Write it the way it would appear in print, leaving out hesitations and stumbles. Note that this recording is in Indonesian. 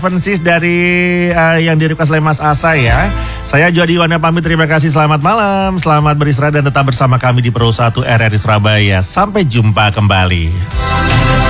Pensis dari yang di-request oleh Mas Asa ya. Saya Jody Wana pamit, terima kasih, selamat malam, selamat beristirahat dan tetap bersama kami di Pro 1 RRI Surabaya. Sampai jumpa kembali.